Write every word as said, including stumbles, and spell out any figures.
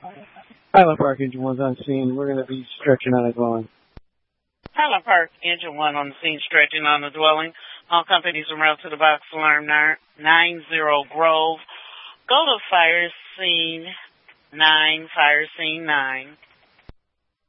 Highland Park Engine one's on scene. We're going to be stretching on a dwelling. Highland Park Engine one on the scene, stretching on the dwelling. All companies en route to the box alarm nine zero Grove. Go to fire scene nine, fire scene nine.